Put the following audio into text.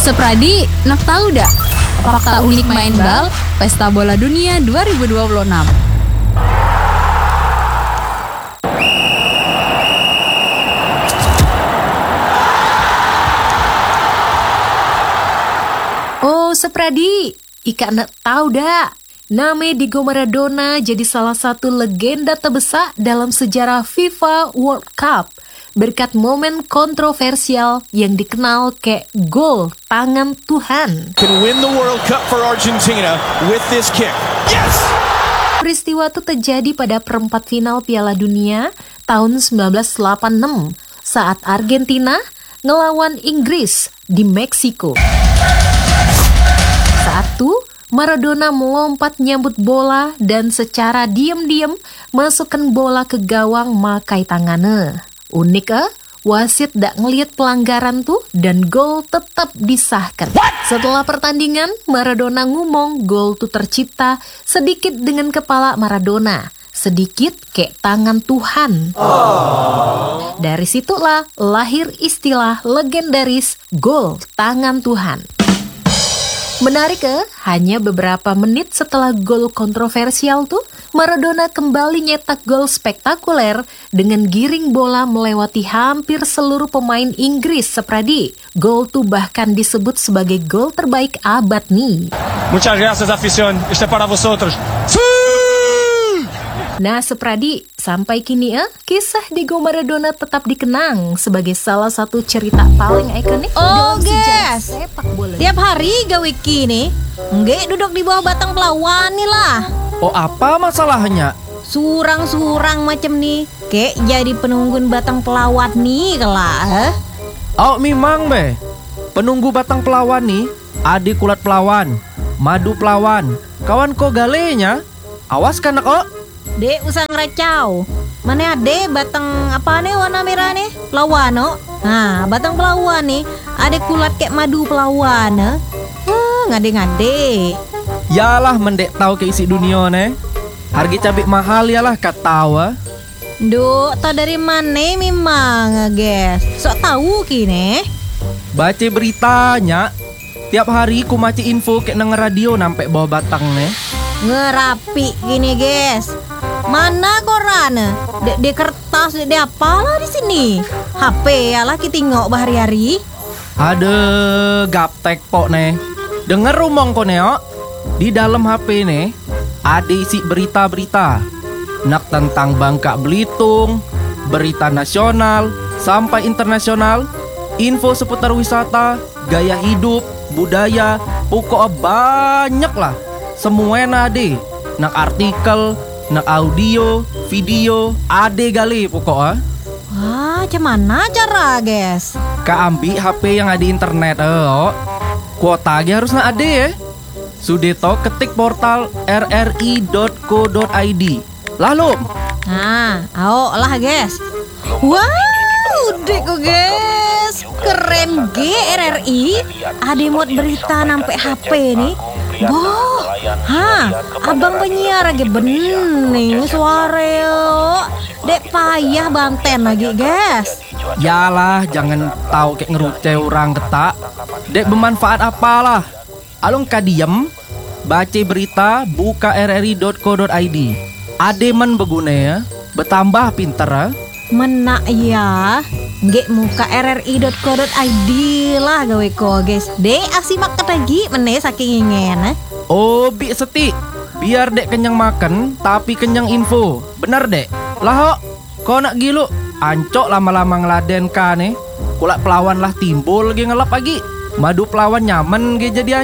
Sepradi, nak tahu dak? Fakta unik main bal, Pesta Bola Dunia 2026. Oh, Sepradi, Ika nak tahu dak? Nama Diego Maradona jadi salah satu legenda terbesar dalam sejarah FIFA World Cup berkat momen kontroversial yang dikenal kayak gol tangan Tuhan. Can win the World Cup for Argentina with this kick. Yes! Peristiwa itu terjadi pada perempat final Piala Dunia tahun 1986 saat Argentina ngelawan Inggris di Meksiko. Saat itu, Maradona melompat nyambut bola dan secara diam-diam masukkan bola ke gawang makai tangannya. Unik wasit dak ngeliat pelanggaran tuh dan gol tetap disahkan. Setelah pertandingan, Maradona ngomong gol tuh tercipta sedikit dengan kepala Maradona, sedikit kayak tangan Tuhan. Dari situlah lahir istilah legendaris gol tangan Tuhan. Menarik hanya beberapa menit setelah gol kontroversial tuh, Maradona kembali nyetak gol spektakuler dengan giring bola melewati hampir seluruh pemain Inggris, Sepradi. Gol tuh bahkan disebut sebagai gol terbaik abad nih. Muchas gracias, afición. Este para vosotros. Nah, Sepradi, sampai kini kisah Diego Maradona tetap dikenang sebagai salah satu cerita paling ikonik dalam sejarah sepak bola. Tiap hari gawe kini, nggak duduk di bawah batang pelawan nih lah. Oh, apa masalahnya? Surang-surang macam nih, kayak jadi penunggun batang pelawat nih kelak. Oh, memang be. Penunggu batang pelawan nih, adik kulat pelawan, madu pelawan, kawan ko galenya. Awas kan kok. Dek usah ngeracau. Mana ade batang apa nih warna merah nih? Pelawan no. Nah, batang pelawan nih, ada kulat kayak madu pelawan. Ngade-ngade. Yalah mendek tahu ke isi dunia nih. Harga cabai mahal yalah kat tahu. Duh, tau dari mana memang, guys. Sok tahu kini. Baca beritanya. Tiap hari ku maca info kayak nang radio nampak bawah batang nih. Ngerapi gini, guys. Mana koran? Di kertas, di apalah di sini? HP ya lah kita tengok bahari-hari. Ada gaptek pok nih. Denger rumong ko neo. Di dalam HP nih ada isi berita-berita. Nak tentang Bangka Belitung, berita nasional sampai internasional, info seputar wisata, gaya hidup, budaya, pokoknya banyak lah. Semuanya ada. Nak artikel, nak audio, video, ade gali pokoknya. Wah, cuman cara, guys? Ka ambil HP yang ada internet, kuota aja harus nak ade ya. Sudeto ketik portal rri.co.id. Lalu. Nah, lah, guys. Wow, dek guys. Keren RRI. Ada muat berita nampak HP nih. Boh, abang penyiar lagi bening suara dek payah banten lagi guys. Yalah, jangan tahu kayak ngerucai orang ketak. Dek bermanfaat apalah. Alung kadiem, baca berita, buka rri.co.id. Ademen beguna ya, bertambah pinter. Menak ya, nggak muka rri.co.id lah gawe ko guys. Dek asimak lagi meneh saking ingin. Oh, bi seti. Biar dek kenyang makan, tapi kenyang info. Bener dek. Lah kok nak gilu? Ancok lama-lama ngeladen ka nih. Kulak pelawan lah timbul lagi ngelap lagi. Madu pelawan nyaman ge jadi